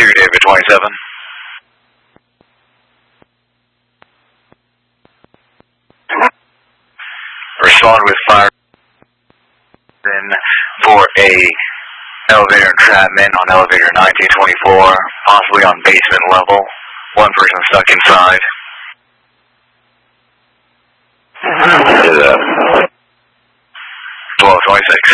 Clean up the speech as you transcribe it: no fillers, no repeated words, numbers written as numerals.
David 27. Respond with fire for a elevator entrapment on elevator 1924, possibly on basement level. One person stuck inside. 1226.